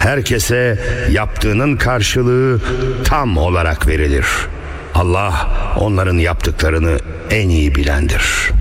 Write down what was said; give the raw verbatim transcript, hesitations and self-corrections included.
herkese yaptığının karşılığı tam olarak verilir. Allah onların yaptıklarını en iyi bilendir.